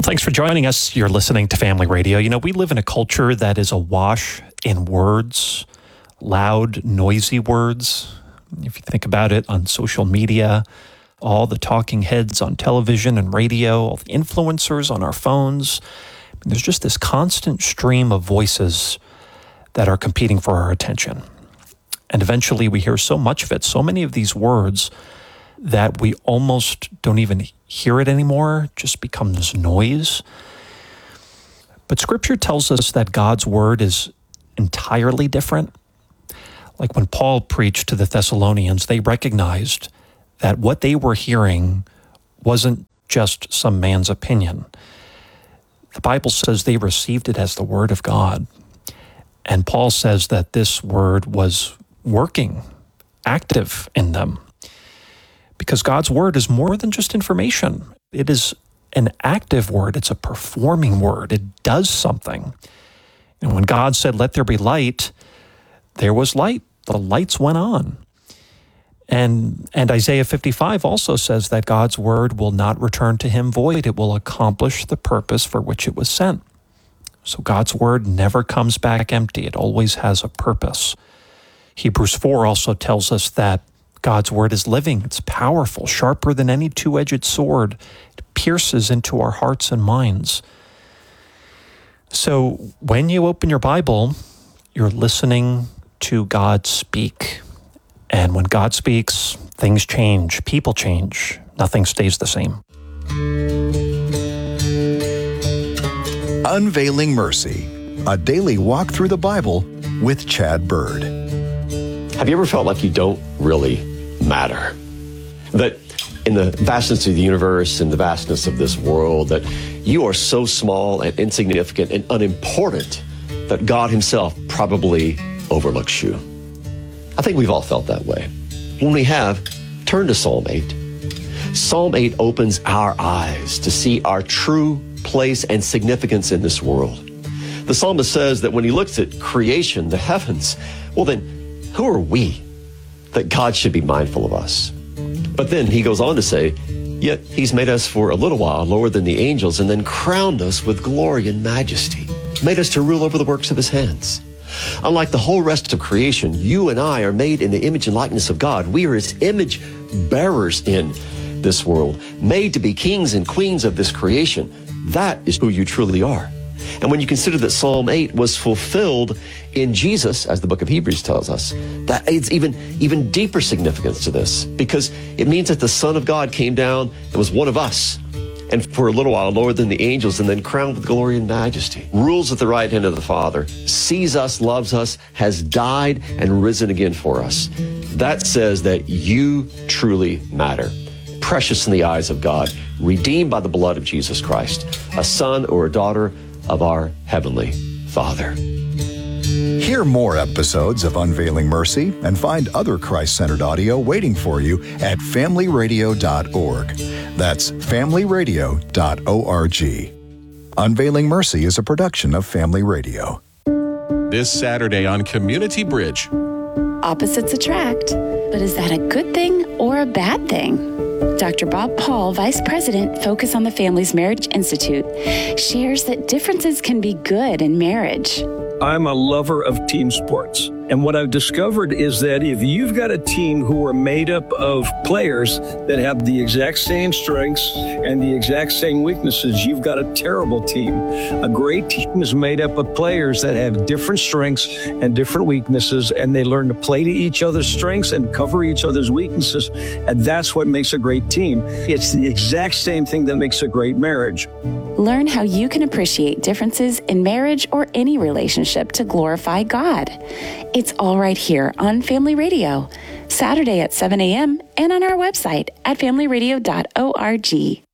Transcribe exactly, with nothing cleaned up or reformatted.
Thanks for joining us. You're listening to Family Radio. You know, we live in a culture that is awash in words, loud, noisy words. If you think about it, on social media, all the talking heads on television and radio, all the influencers on our phones, there's just this constant stream of voices that are competing for our attention. And eventually we hear so much of it, so many of these words, that we almost don't even hear it anymore, it just becomes noise. But Scripture tells us that God's word is entirely different. Like when Paul preached to the Thessalonians, they recognized that what they were hearing wasn't just some man's opinion. The Bible says they received it as the word of God. And Paul says that this word was working, active in them. Because God's word is more than just information. It is an active word. It's a performing word. It does something. And when God said, "Let there be light," there was light. The lights went on. And, and Isaiah fifty-five also says that God's word will not return to him void. It will accomplish the purpose for which it was sent. So God's word never comes back empty. It always has a purpose. Hebrews four also tells us that God's word is living. It's powerful, sharper than any two-edged sword. It pierces into our hearts and minds. So when you open your Bible, you're listening to God speak. And when God speaks, things change, people change, nothing stays the same. Unveiling Mercy, a daily walk through the Bible with Chad Bird. Have you ever felt like you don't really matter? That in the vastness of the universe, in the vastness of this world, that you are so small and insignificant and unimportant that God himself probably overlooks you. I think we've all felt that way. When we have, turn to Psalm eight. Psalm eight opens our eyes to see our true place and significance in this world. The psalmist says that when he looks at creation, the heavens, well then, who are we that God should be mindful of us? But then he goes on to say, yet he's made us for a little while lower than the angels and then crowned us with glory and majesty, made us to rule over the works of his hands. Unlike the whole rest of creation, you and I are made in the image and likeness of God. We are his image bearers in this world, made to be kings and queens of this creation. That is who you truly are. And when you consider that Psalm eight was fulfilled in Jesus, as the book of Hebrews tells us, that adds even, even deeper significance to this, because it means that the Son of God came down and was one of us, and for a little while lower than the angels, and then crowned with glory and majesty, rules at the right hand of the Father, sees us, loves us, has died and risen again for us. That says that you truly matter, precious in the eyes of God, redeemed by the blood of Jesus Christ, a son or a daughter of our Heavenly Father. Hear more episodes of Unveiling Mercy and find other Christ-centered audio waiting for you at family radio dot org. That's family radio dot org. Unveiling Mercy is a production of Family Radio. This Saturday on Community Bridge. Opposites attract, but is that a good thing or a bad thing? Doctor Bob Paul, Vice President, Focus on the Family's Marriage Institute, shares that differences can be good in marriage. I'm a lover of team sports. And what I've discovered is that if you've got a team who are made up of players that have the exact same strengths and the exact same weaknesses, you've got a terrible team. A great team is made up of players that have different strengths and different weaknesses, and they learn to play to each other's strengths and cover each other's weaknesses. And that's what makes a great team. It's the exact same thing that makes a great marriage. Learn how you can appreciate differences in marriage or any relationship to glorify God. It's all right here on Family Radio, Saturday at seven a.m. and on our website at family radio dot org.